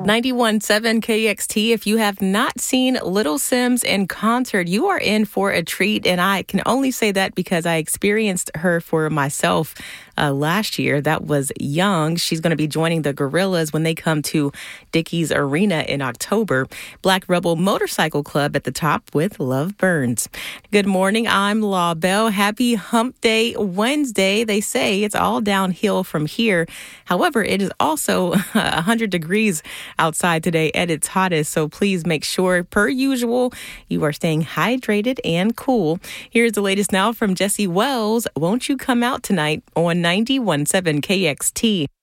91.7 KXT. If you have not seen Little Simz in concert, you are in for a treat. And I can only say that because I experienced her for myself last year. That was young. She's going to be joining the Gorillaz when they come to Dickies Arena in October. Black Rebel Motorcycle Club at the top with Love Burns. Good morning. I'm Law Bell. Happy Hump Day Wednesday. They say it's all downhill from here. However, it is also 100 degrees outside today at its hottest. So please make sure, per usual, you are staying hydrated and cool. Here's the latest now from Jesse Wells. Won't you come out tonight on 91.7 KXT?